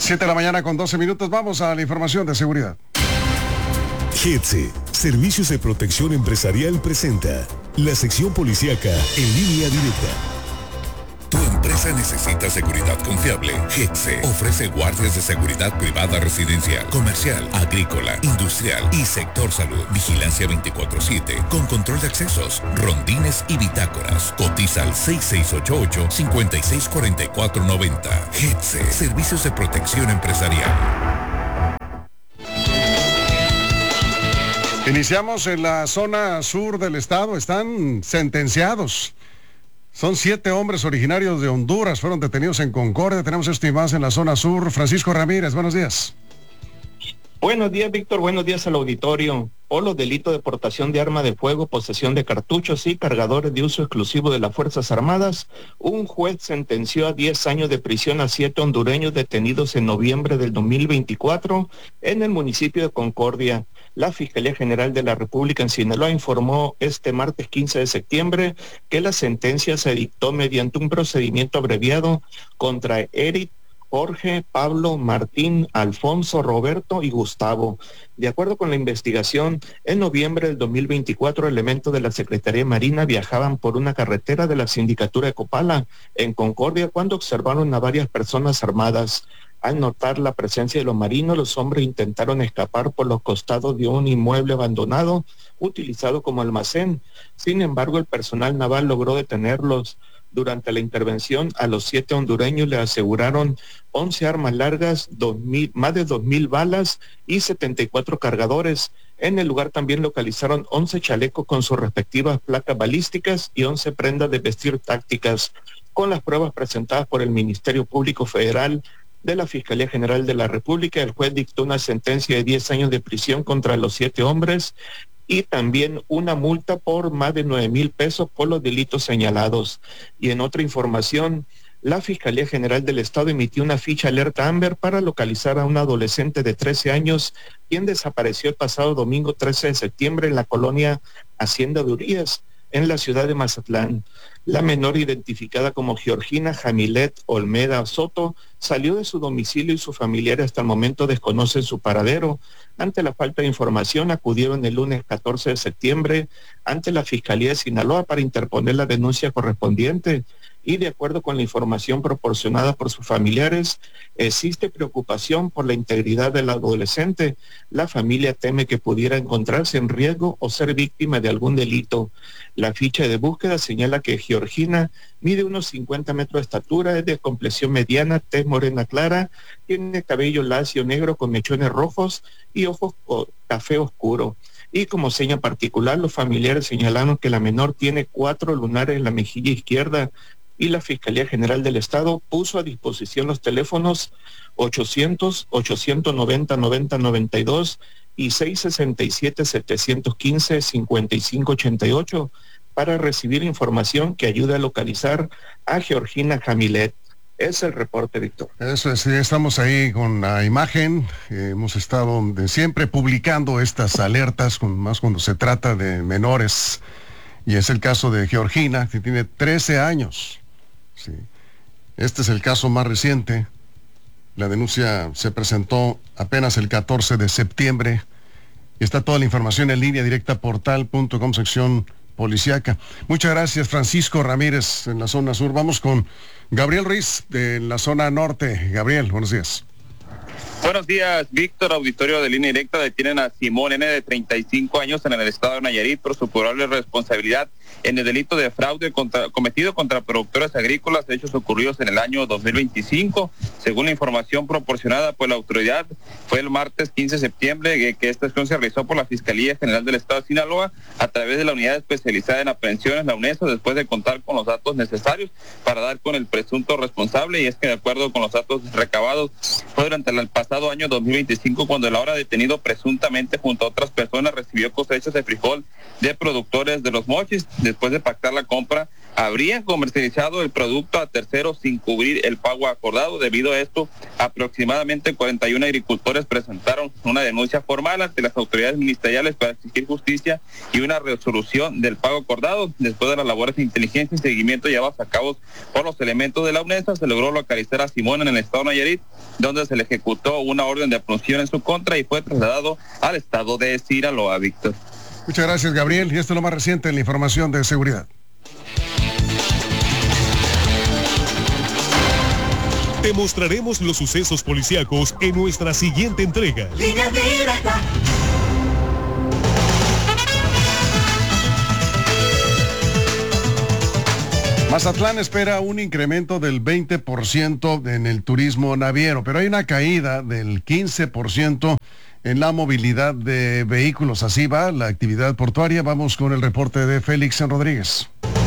7 de la mañana con 12 minutos. Vamos a la información de seguridad. GETSE, Servicios de Protección Empresarial presenta la sección policíaca en línea directa. Tu empresa necesita seguridad confiable. GETSE ofrece guardias de seguridad privada residencial, comercial, agrícola, industrial y sector salud. Vigilancia 24/7 con control de accesos, rondines y bitácoras. Cotiza al 6688-564490. GETSE, Servicios de Protección Empresarial. Iniciamos en la zona sur del estado. Están sentenciados. Son 7 hombres originarios de Honduras, fueron detenidos en Concordia. Tenemos esto y más en la zona sur. Francisco Ramírez, buenos días. Buenos días, Víctor. Buenos días al auditorio. Por los delitos de portación de arma de fuego, posesión de cartuchos y cargadores de uso exclusivo de las Fuerzas Armadas, un juez sentenció a 10 años de prisión a 7 hondureños detenidos en noviembre del 2024 en el municipio de Concordia. La Fiscalía General de la República en Sinaloa informó este martes 15 de septiembre que la sentencia se dictó mediante un procedimiento abreviado contra Eric, Jorge, Pablo, Martín, Alfonso, Roberto y Gustavo. De acuerdo con la investigación, en noviembre del 2024, elementos de la Secretaría de Marina viajaban por una carretera de la Sindicatura de Copala, en Concordia, cuando observaron a varias personas armadas. Al notar la presencia de los marinos, los hombres intentaron escapar por los costados de un inmueble abandonado, utilizado como almacén. Sin embargo, el personal naval logró detenerlos. Durante la intervención, a los 7 hondureños le aseguraron 11 armas largas, más de 2,000 balas y 74 cargadores. En el lugar también localizaron 11 chalecos con sus respectivas placas balísticas y 11 prendas de vestir tácticas. Con las pruebas presentadas por el Ministerio Público Federal de la Fiscalía General de la República, el juez dictó una sentencia de 10 años de prisión contra los 7 hombres y también una multa por más de 9,000 pesos por los delitos señalados. Y en otra información, la Fiscalía General del Estado emitió una ficha alerta Amber para localizar a un adolescente de 13 años, quien desapareció el pasado domingo 13 de septiembre en la colonia Hacienda de Urias, en la ciudad de Mazatlán. La menor, identificada como Georgina Jamilet Olmeda Soto, salió de su domicilio y sus familiares hasta el momento desconocen su paradero. Ante la falta de información, acudieron el lunes 14 de septiembre ante la Fiscalía de Sinaloa para interponer la denuncia correspondiente. Y de acuerdo con la información proporcionada por sus familiares, existe preocupación por la integridad del adolescente. La familia teme que pudiera encontrarse en riesgo o ser víctima de algún delito. La ficha de búsqueda señala que Georgina mide unos 50 metros de estatura, es de complexión mediana, tez morena clara, tiene cabello lacio negro con mechones rojos y ojos café oscuro. Y como seña particular, los familiares señalaron que la menor tiene 4 lunares en la mejilla izquierda, y la Fiscalía General del Estado puso a disposición los teléfonos 800-890-9092 y 667-715-5588 para recibir información que ayude a localizar a Georgina Jamilet. Es el reporte, Víctor. Eso es, estamos ahí con la imagen. Hemos estado siempre publicando estas alertas, más cuando se trata de menores. Y es el caso de Georgina, que tiene 13 años. Sí. Este es el caso más reciente. La denuncia se presentó apenas el 14 de septiembre. Y está toda la información en línea directa, portal.com, sección policíaca. Muchas gracias, Francisco Ramírez, en la zona sur. Vamos con Gabriel Ruiz, de la zona norte. Gabriel, buenos días. Buenos días, Víctor. Auditorio de Línea Directa. Detienen a Simón N., de 35 años, en el estado de Nayarit por su probable responsabilidad en el delito de fraude cometido contra productores agrícolas, hechos ocurridos en el año 2025. Según la información proporcionada por la autoridad, fue el martes 15 de septiembre que esta acción se realizó por la Fiscalía General del Estado de Sinaloa a través de la Unidad Especializada en Aprehensiones, la UNESO, después de contar con los datos necesarios para dar con el presunto responsable. Y es que, de acuerdo con los datos recabados, fue durante el pasado año 2025 cuando el ahora detenido presuntamente junto a otras personas recibió cosechas de frijol de productores de Los Mochis. Después de pactar la compra habrían comercializado el producto a terceros sin cubrir el pago acordado. Debido a esto, aproximadamente 41 agricultores presentaron una denuncia formal ante las autoridades ministeriales para exigir justicia y una resolución del pago acordado. Después de las labores de inteligencia y seguimiento llevadas a cabo por los elementos de la UNESA, se logró localizar a Simón en el estado de Nayarit, donde se le ejecutó una orden de aprehensión en su contra y fue trasladado al estado de Sinaloa, Víctor. Muchas gracias, Gabriel. Y esto es lo más reciente en la información de seguridad. Te mostraremos los sucesos policíacos en nuestra siguiente entrega. Línea Directa. Mazatlán espera un incremento del 20% en el turismo naviero, pero hay una caída del 15% en la movilidad de vehículos. Así va la actividad portuaria. Vamos con el reporte de Félix Rodríguez.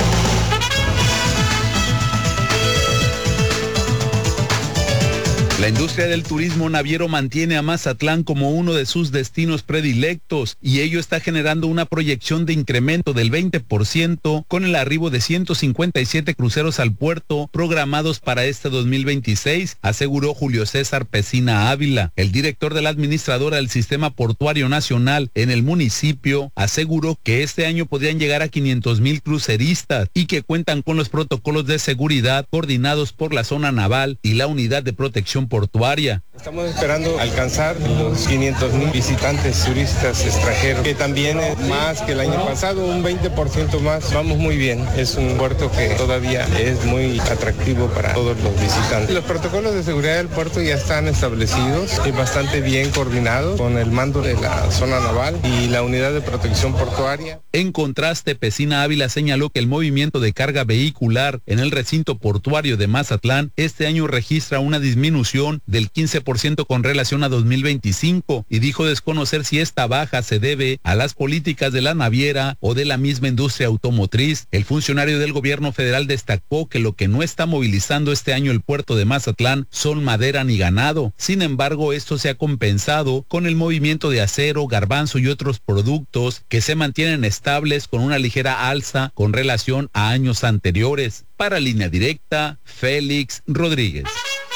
La industria del turismo naviero mantiene a Mazatlán como uno de sus destinos predilectos y ello está generando una proyección de incremento del 20% con el arribo de 157 cruceros al puerto programados para este 2026, aseguró Julio César Pesina Ávila. El director de la administradora del Sistema Portuario Nacional en el municipio aseguró que este año podrían llegar a 500,000 cruceristas y que cuentan con los protocolos de seguridad coordinados por la zona naval y la unidad de protección portuaria. Estamos esperando alcanzar los 500,000 visitantes turistas extranjeros, que también es más que el año pasado, un 20% más. Vamos muy bien, es un puerto que todavía es muy atractivo para todos los visitantes. Los protocolos de seguridad del puerto ya están establecidos y bastante bien coordinados con el mando de la zona naval y la unidad de protección portuaria. En contraste, Pesina Ávila señaló que el movimiento de carga vehicular en el recinto portuario de Mazatlán este año registra una disminución del 15% con relación a 2025 y dijo desconocer si esta baja se debe a las políticas de la naviera o de la misma industria automotriz. El funcionario del gobierno federal destacó que lo que no está movilizando este año el puerto de Mazatlán son madera ni ganado. Sin embargo, esto se ha compensado con el movimiento de acero, garbanzo y otros productos que se mantienen estables con una ligera alza con relación a años anteriores. Para Línea Directa, Félix Rodríguez.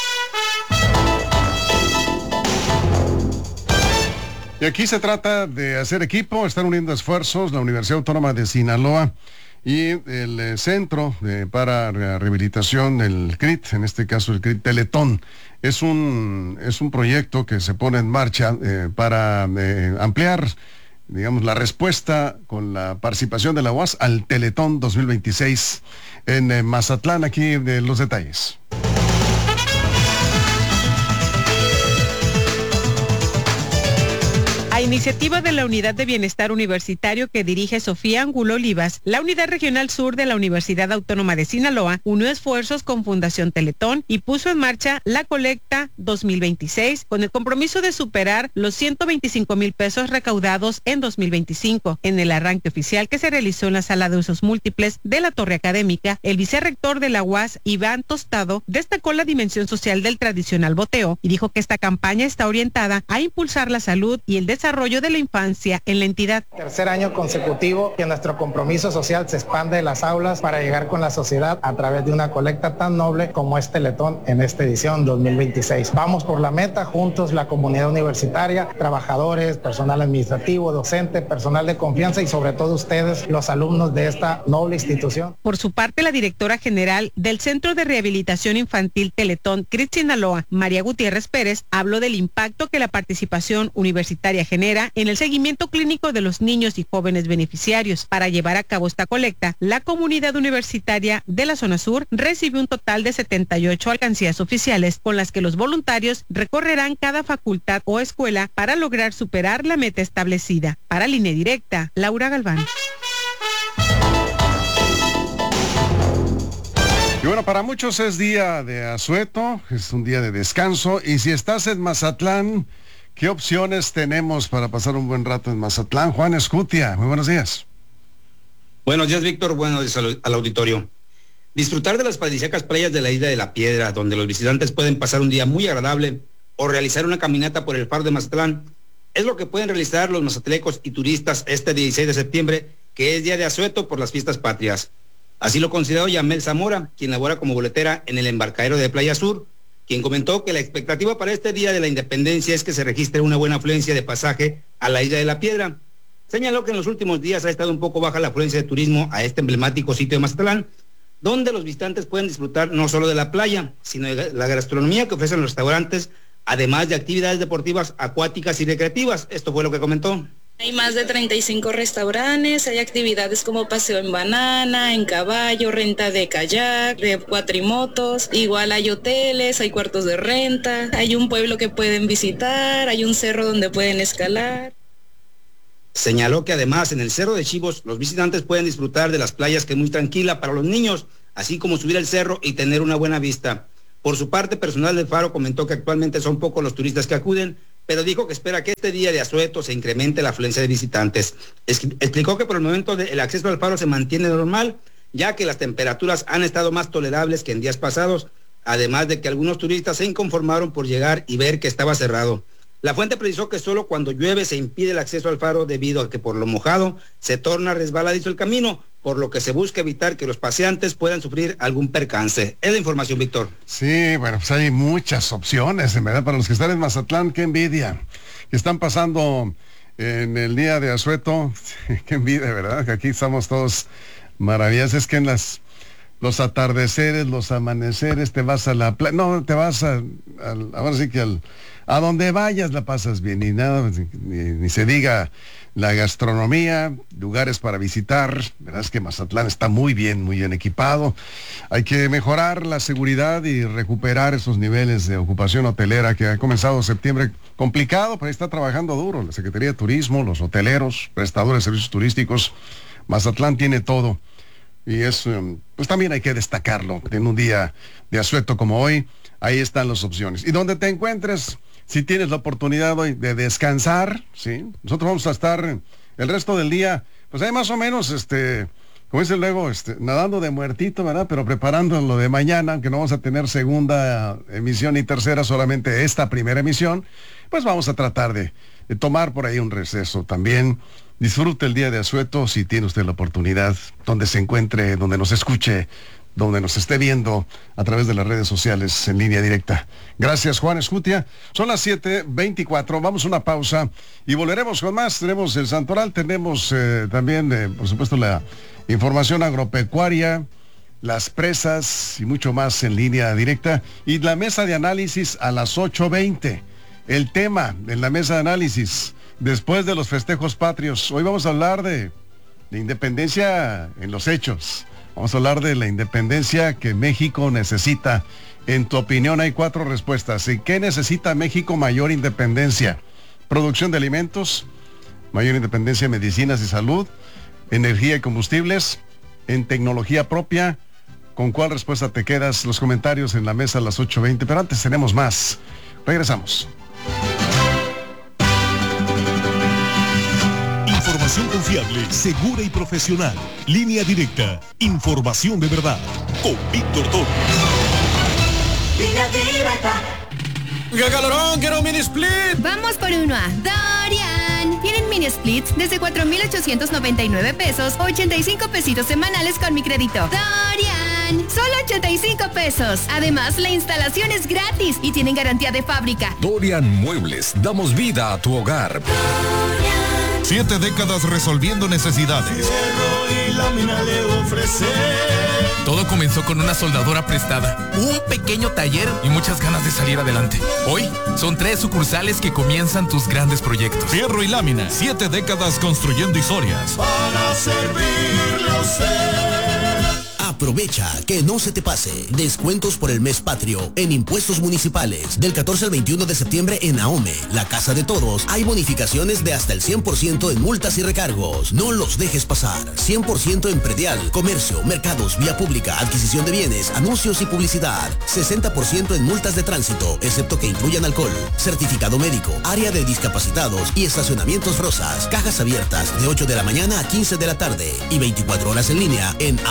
Y aquí se trata de hacer equipo, están uniendo esfuerzos la Universidad Autónoma de Sinaloa y el Centro para Rehabilitación, el CRIT, en este caso el CRIT Teletón. Es un proyecto que se pone en marcha para ampliar, digamos, la respuesta con la participación de la UAS al Teletón 2026 en Mazatlán. Aquí los detalles. A iniciativa de la Unidad de Bienestar Universitario que dirige Sofía Angulo Olivas, la Unidad Regional Sur de la Universidad Autónoma de Sinaloa unió esfuerzos con Fundación Teletón y puso en marcha la colecta 2026 con el compromiso de superar los 125,000 pesos recaudados en 2025. En el arranque oficial que se realizó en la sala de usos múltiples de la Torre Académica, el vicerrector de la UAS, Iván Tostado, destacó la dimensión social del tradicional boteo y dijo que esta campaña está orientada a impulsar la salud y el desarrollo de la infancia en la entidad. Tercer año consecutivo que nuestro compromiso social se expande de las aulas para llegar con la sociedad a través de una colecta tan noble como es Teletón en esta edición 2026. Vamos por la meta juntos, la comunidad universitaria, trabajadores, personal administrativo, docente, personal de confianza y sobre todo ustedes, los alumnos de esta noble institución. Por su parte, la directora general del Centro de Rehabilitación Infantil Teletón CRIT Sinaloa, María Gutiérrez Pérez, habló del impacto que la participación universitaria genera en el seguimiento clínico de los niños y jóvenes beneficiarios. Para llevar a cabo esta colecta, la comunidad universitaria de la zona sur recibió un total de 78 alcancías oficiales, con las que los voluntarios recorrerán cada facultad o escuela para lograr superar la meta establecida. Para Línea Directa, Laura Galván. Y bueno, para muchos es día de asueto, es un día de descanso, y si estás en Mazatlán, ¿qué opciones tenemos para pasar un buen rato en Mazatlán? Juan Escutia, muy buenos días. Buenos días, Víctor. Buenos días al auditorio. Disfrutar de las paradisíacas playas de la Isla de la Piedra, donde los visitantes pueden pasar un día muy agradable, o realizar una caminata por el faro de Mazatlán, es lo que pueden realizar los mazatlecos y turistas este 16 de septiembre, que es día de asueto por las fiestas patrias. Así lo consideró Yamel Zamora, quien labora como boletera en el embarcadero de Playa Sur, quien comentó que la expectativa para este Día de la Independencia es que se registre una buena afluencia de pasaje a la Isla de la Piedra. Señaló que en los últimos días ha estado un poco baja la afluencia de turismo a este emblemático sitio de Mazatlán, donde los visitantes pueden disfrutar no solo de la playa, sino de la gastronomía que ofrecen los restaurantes, además de actividades deportivas, acuáticas y recreativas. Esto fue lo que comentó. Hay más de 35 restaurantes, hay actividades como paseo en banana, en caballo, renta de kayak, de cuatrimotos, igual hay hoteles, hay cuartos de renta, hay un pueblo que pueden visitar, hay un cerro donde pueden escalar. Señaló que además en el Cerro de Chivos los visitantes pueden disfrutar de las playas, que es muy tranquila para los niños, así como subir al cerro y tener una buena vista. Por su parte, personal del Faro comentó que actualmente son pocos los turistas que acuden, pero dijo que espera que este día de asueto se incremente la afluencia de visitantes. Explicó que por el momento el acceso al Faro se mantiene normal, ya que las temperaturas han estado más tolerables que en días pasados, además de que algunos turistas se inconformaron por llegar y ver que estaba cerrado. La fuente precisó que solo cuando llueve se impide el acceso al Faro debido a que por lo mojado se torna resbaladizo el camino, por lo que se busca evitar que los paseantes puedan sufrir algún percance. Es la información, Víctor. Sí, bueno, pues hay muchas opciones, en verdad, para los que están en Mazatlán, qué envidia. Que están pasando en el día de asueto, qué envidia, ¿verdad? Que aquí estamos todos maravillas. Es que en los atardeceres, los amaneceres, te vas a la playa, no, te vas ahora sí que a donde vayas la pasas bien, y nada, ni se diga la gastronomía, lugares para visitar. Verdad es que Mazatlán está muy bien equipado. Hay que mejorar la seguridad y recuperar esos niveles de ocupación hotelera que ha comenzado septiembre complicado, pero ahí está trabajando duro la Secretaría de Turismo, los hoteleros, prestadores de servicios turísticos. Mazatlán tiene todo. Y eso, pues también hay que destacarlo. En un día de asueto como hoy, ahí están las opciones. Y donde te encuentres, si tienes la oportunidad hoy de descansar, ¿sí? Nosotros vamos a estar el resto del día, pues ahí más o menos, como dice luego, nadando de muertito, ¿verdad? Pero preparando lo de mañana, aunque no vamos a tener segunda emisión ni tercera, solamente esta primera emisión, pues vamos a tratar de tomar por ahí un receso también. Disfrute el día de asueto si tiene usted la oportunidad, donde se encuentre, donde nos escuche, donde nos esté viendo a través de las redes sociales en línea directa. Gracias, Juan Escutia. Son las 7:24, vamos a una pausa y volveremos con más. Tenemos el Santoral, tenemos también, por supuesto, la información agropecuaria, las presas y mucho más en línea directa. Y la mesa de análisis a las 8:20. El tema en la mesa de análisis, después de los festejos patrios. Hoy vamos a hablar de independencia en los hechos. Vamos a hablar de la independencia que México necesita. En tu opinión hay 4 respuestas. ¿Y qué necesita México? Mayor independencia. Producción de alimentos, mayor independencia en medicinas y salud, energía y combustibles, en tecnología propia. ¿Con cuál respuesta te quedas? Los comentarios en la mesa a las 8:20. Pero antes tenemos más. Regresamos. Información confiable, segura y profesional. Línea directa. Información de verdad. Con Víctor Torres. Línea directa. ¡Qué calorón! ¡Quiero un mini split! Vamos por uno a Dorian. Tienen mini splits desde 4,899 pesos, 85 pesitos semanales con mi crédito. Dorian. Solo 85 pesos. Además, la instalación es gratis y tienen garantía de fábrica. Dorian Muebles. Damos vida a tu hogar. 7 décadas resolviendo necesidades. Hierro y lámina le ofrece. Todo comenzó con una soldadora prestada, un pequeño taller y muchas ganas de salir adelante. Hoy son 3 sucursales que comienzan tus grandes proyectos. Fierro y lámina, 7 décadas construyendo historias. Para servirle a usted. Aprovecha que no se te pase. Descuentos por el mes patrio en impuestos municipales. Del 14 al 21 de septiembre en AOME, la casa de todos, hay bonificaciones de hasta el 100% en multas y recargos. No los dejes pasar. 100% en predial, comercio, mercados, vía pública, adquisición de bienes, anuncios y publicidad. 60% en multas de tránsito, excepto que incluyan alcohol. Certificado médico, área de discapacitados y estacionamientos rosas. Cajas abiertas de 8 de la mañana a 15 de la tarde y 24 horas en línea en